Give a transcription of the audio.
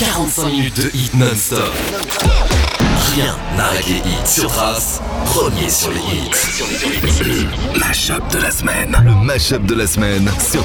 45 minutes de hit non-stop. Rien n'arrête les hits sur Trace, premier sur les hits. Le mashup de la semaine. Le mashup de la semaine sur